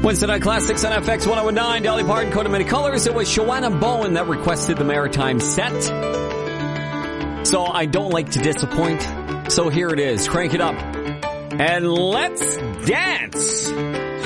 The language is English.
Wednesday Night Classics on FX 1019. Dolly Parton, Coat of Many Colors. It was Joanna Bowen that requested the Maritime set. So I don't like to disappoint. So here it is. Crank it up. And let's dance.